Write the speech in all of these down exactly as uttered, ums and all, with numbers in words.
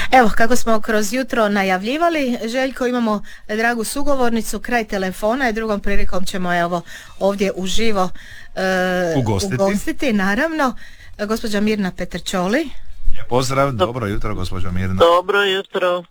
Evo, kako smo kroz jutro najavljivali, Željko, imamo dragu sugovornicu kraj telefona i drugom prilikom ćemo evo ovdje uživo e, ugostiti. ugostiti, naravno. Gospođa Mirna Petrčoli. Pozdrav, dobro jutro gospođo Mirna. Dobro jutro.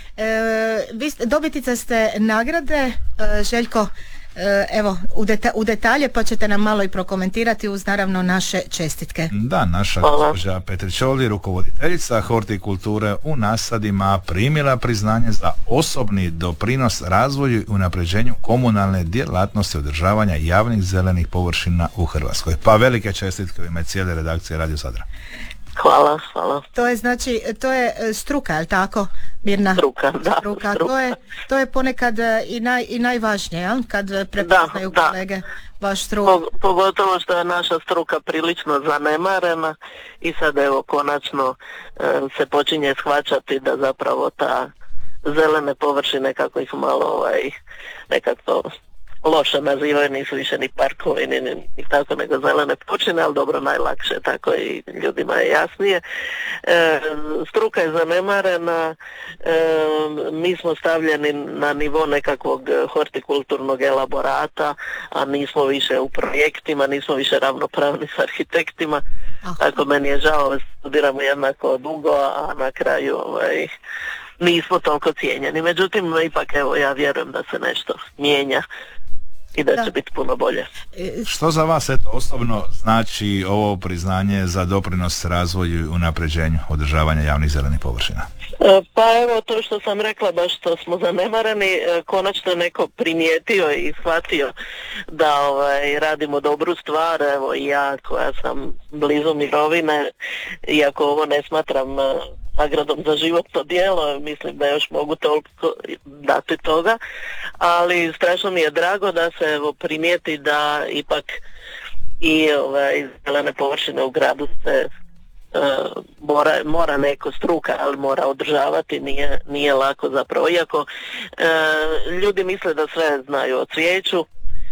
E, vi ste, dobitica ste nagrade, e, Željko, e, evo u, deta, u detalje, pa ćete nam malo i prokomentirati uz naravno naše čestitke. Da, naša gospođa Petrčoli, rukovoditeljica hortikulture u nasadima, primila priznanje za osobni doprinos razvoju i unapređenju komunalne djelatnosti održavanja javnih zelenih površina u Hrvatskoj. Pa velike čestitke u ime cijele redakcije Radio Zadra. Hvala, hvala. To je znači, to je struka, je li tako, Mirna? Struka, da. Struka. Struka. To je, to je ponekad i, naj, i najvažnije, jel? Kad prepoznaju da, kolege da. vaš struk. Pogotovo što je naša struka prilično zanemarena i sad evo konačno e, se počinje shvaćati da zapravo ta zelene površine, kako ih malo ovaj, nekako loše nazivaju, nisu više ni parkovi ni, ni, ni tako nego zelene površine, ali dobro, najlakše, tako i ljudima je jasnije. E, struka je zanemarena, e, mi smo stavljeni na nivo nekakvog hortikulturnog elaborata, a nismo više u projektima, nismo više ravnopravni s arhitektima. Aha. Tako meni je žao, studiramo jednako dugo, a na kraju ovaj, nismo toliko cijenjeni. Međutim, ipak evo, ja vjerujem da se nešto mijenja i da, da će biti puno bolje. Što za vas eto, osobno znači ovo priznanje za doprinos razvoju i unapređenju održavanja javnih zelenih površina? Pa evo, to što sam rekla, baš što smo zanemareni, konačno neko primijetio i shvatio da ovaj, radimo dobru stvar. Evo i ja koja sam blizu mirovine, iako ovo ne smatram nagradom za životno djelo, mislim da još mogu toliko dati toga, ali strašno mi je drago da se evo, primijeti da ipak i ovaj, zelene površine u gradu se uh, mora, mora neko struka, ali mora održavati, nije, nije lako zapravo. Iako uh, ljudi misle da sve znaju o cvijeću,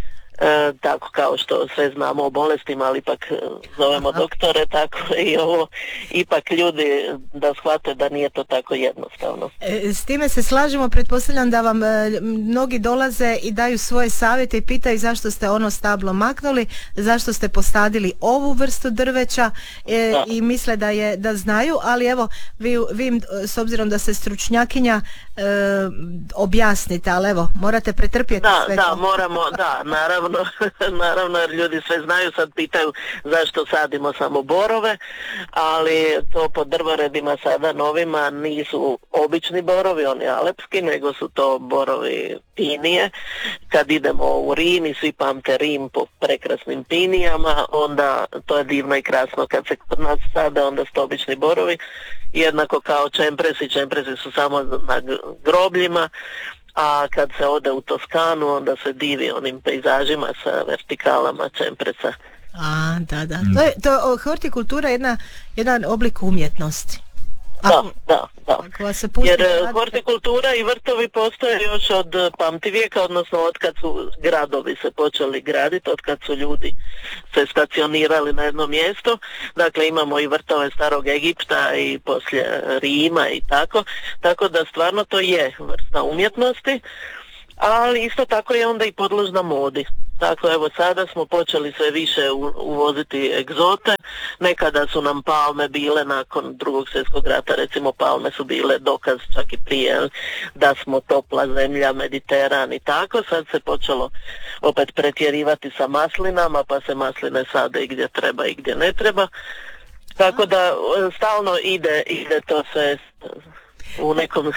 E, tako kao što sve znamo o bolestima, ali ipak zovemo Aha. doktore, tako i ovo, ipak ljudi da shvate da nije to tako jednostavno. E, s time se slažemo, pretpostavljam da vam e, mnogi dolaze i daju svoje savjete i pitaju zašto ste ono stablo maknuli, zašto ste posadili ovu vrstu drveća e, i misle da je da znaju, ali evo vi, vi s obzirom da ste stručnjakinja e, objasnite, ali evo morate pretrpjeti da, sve da, to. moramo, da, naravno naravno jer ljudi sve znaju, sad pitaju zašto sadimo samo borove, ali to po drvoredima sada novima nisu obični borovi, oni alepski, nego su to borovi pinije. Kad idemo u Rim i svi pamte Rim po prekrasnim pinijama, onda to je divno i krasno kad se kod nas sada, onda su to obični borovi, jednako kao čempresi, čempresi su samo na grobljima, a kad se ode u Toskanu onda se divi onim pejzažima sa vertikalama čempreca. A, da, da. To je, to, hortikultura je jedna, jedan oblik umjetnosti. Da, da, da. Jer radite... hortikultura i vrtovi postoje još od pamtivijeka, odnosno od kad su gradovi se počeli graditi, od kad su ljudi se stacionirali na jedno mjesto. Dakle, imamo i vrtove starog Egipta i poslije Rima i tako. Tako da stvarno to je vrsta umjetnosti, ali isto tako je onda i podložna modi. Tako evo sada smo počeli sve više uvoziti egzote, nekada su nam palme bile nakon drugog svjetskog rata, recimo palme su bile dokaz čak i prije da smo topla zemlja, Mediteran i tako, sad se počelo opet pretjerivati sa maslinama, pa se masline sade i gdje treba i gdje ne treba, tako da stalno ide, ide to sve u nekom...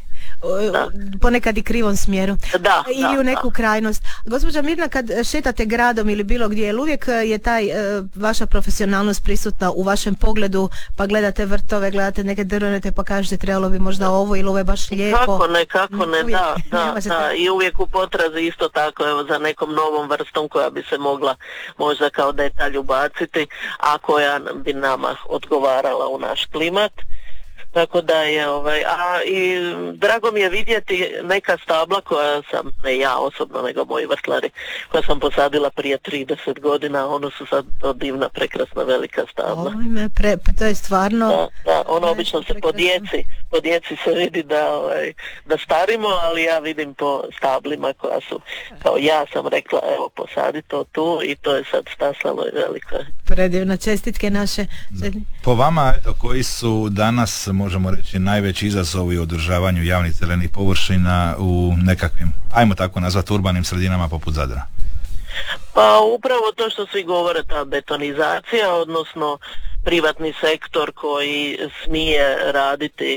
Da. Ponekad i krivom smjeru da, ili da, u neku da. krajnost. Gospođa Mirna, kad šetate gradom ili bilo gdje, jel uvijek je taj e, vaša profesionalnost prisutna u vašem pogledu, pa gledate vrtove, gledate neke drvenete pa kažete trebalo bi možda ovo ili ovo je baš lijepo? Kako ne, kako ne, uvijek, da, da, da. I uvijek u potrazi isto tako, evo, za nekom novom vrstom koja bi se mogla možda kao detalj ubaciti, a koja bi nama odgovarala u naš klimat. Tako da je, ovaj, a i drago mi je vidjeti neka stabla koja sam, ne ja osobno, nego moji vrtlari, koja sam posadila prije trideset godina, ono su sad to divna, prekrasna, velika stabla. Oj, pre, to je stvarno... Da, da, ono obično se po djeci, po djeci se vidi da, ovaj, da starimo, ali ja vidim po stablima koja su, kao ja sam rekla, evo posadi to tu i to je sad stasalo i veliko. Predivno, čestitke naše. Po vama, eto, koji su danas, možemo reći, najveći izazovi u održavanju javnih zelenih površina u nekakvim, ajmo tako nazvati, urbanim sredinama poput Zadra? Pa upravo to što svi govore, ta betonizacija, odnosno privatni sektor koji smije raditi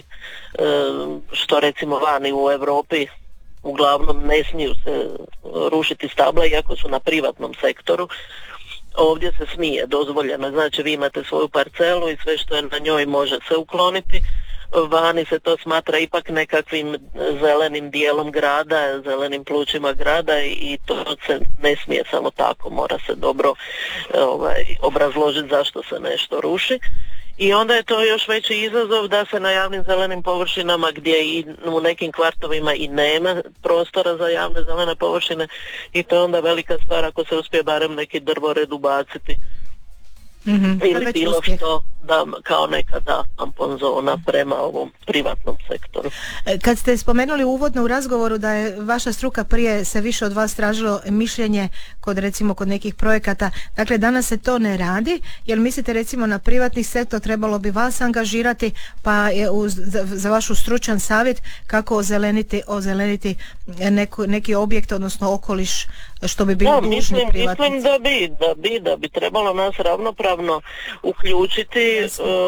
što recimo vani u Europi uglavnom ne smiju se rušiti stabla iako su na privatnom sektoru. Ovdje se smije, dozvoljeno, znači vi imate svoju parcelu i sve što je na njoj može se ukloniti. Vani se to smatra ipak nekakvim zelenim dijelom grada, zelenim plućima grada i to se ne smije samo tako, mora se dobro ovaj, obrazložiti zašto se nešto ruši. I onda je to još veći izazov da se na javnim zelenim površinama gdje i u nekim kvartovima i nema prostora za javne zelene površine i to je onda velika stvar ako se uspije barem neki drvored ubaciti. Mm-hmm. Ili bilo što da, kao nekada tampon zona prema ovom privatnom sektoru. Kad ste spomenuli uvodno u razgovoru da je vaša struka prije se više od vas tražilo mišljenje kod recimo kod nekih projekata, dakle danas se to ne radi, jer mislite recimo na privatni sektor trebalo bi vas angažirati pa je uz, za, za vašu stručan savjet kako ozeleniti, ozeleniti neku, neki objekt odnosno okoliš što bi bili dužni mislim, privatnici? Mislim da bi, da bi, da bi trebalo nas ravnopravno uključiti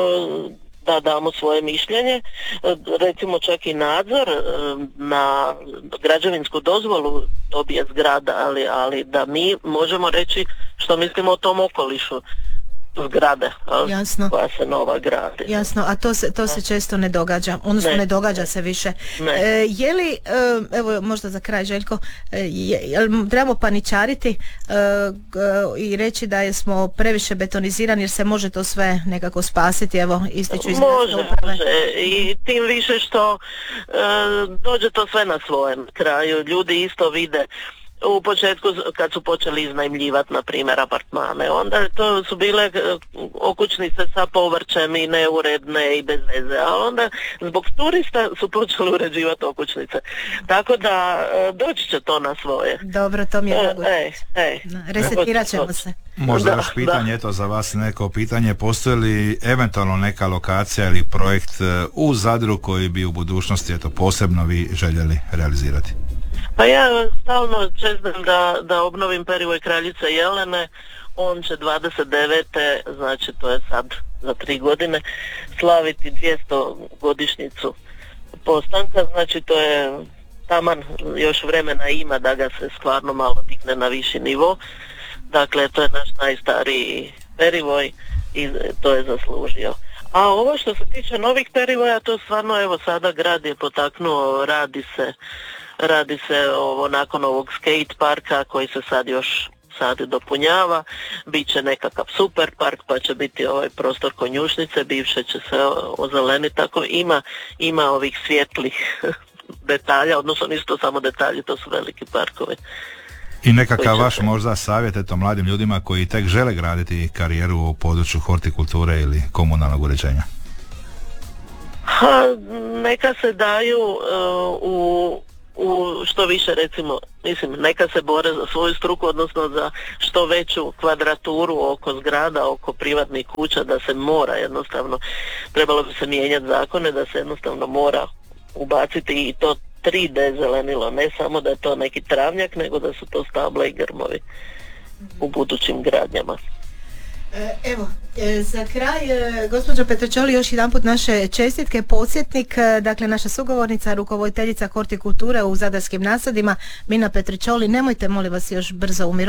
da damo svoje mišljenje, recimo čak i nadzor na građevinsku dozvolu dobije zgrada, ali, ali da mi možemo reći što mislimo o tom okolišu zgrade, jasno, koja se nova gradi. Jasno, a to se, to se često ne događa, odnosno ne, ne događa ne. se više. E, je li, e, evo možda za kraj Željko, e, je, je, trebamo paničariti e, i reći da je smo previše betonizirani jer se može to sve nekako spasiti, evo ističu iz Može, može i tim više što e, dođe to sve na svojem kraju, ljudi isto vide. U početku kad su počeli iznajmljivati na primjer apartmane, onda to su bile okućnice sa povrćem i neuredne i bez veze, a onda zbog turista su počeli uređivati okućnice. Tako da doći će to na svoje. Dobro, to mi je drago. Ej, ej. Resetirat ćemo se. Možda još pitanje, eto za vas neko pitanje, postoji li eventualno neka lokacija ili projekt u Zadru koji bi u budućnosti eto posebno vi željeli realizirati? Pa ja stalno čeznem da, da obnovim Perivoj Kraljice Jelene, on će dvadeset devete znači to je sad za tri godine, slaviti dvjesto godišnjicu postanka, znači to je taman još vremena ima da ga se stvarno malo digne na viši nivo, dakle to je naš najstariji Perivoj i to je zaslužio. A ovo što se tiče novih Perivoja, to stvarno evo sada grad je potaknuo, radi se Radi se ovo nakon ovog skate parka koji se sad još sad dopunjava, bit će nekakav super park pa će biti ovaj prostor konjušnice, bivše će se ozeleniti, tako ima, ima ovih svjetlih detalja, odnosno nisu to samo detalji, to su veliki parkovi. I nekakav vaš se... možda savjet eto mladim ljudima koji tek žele graditi karijeru u području hortikulture ili komunalnog uređenja? Ha, neka se daju uh, u u što više recimo, mislim, neka se bore za svoju struku, odnosno za što veću kvadraturu oko zgrada, oko privatnih kuća, da se mora jednostavno, trebalo bi se mijenjati zakone, da se jednostavno mora ubaciti i to tri D zelenilo, ne samo da je to neki travnjak, nego da su to stabla i grmovi u budućim gradnjama. Evo, za kraj, gospođo Petričoli, još jedanput naše čestitke, podsjetnik, dakle naša sugovornica, rukovoditeljica hortikulture u Zadarskim nasadima, Mina Petričoli, nemojte molim vas još brzo umirovati.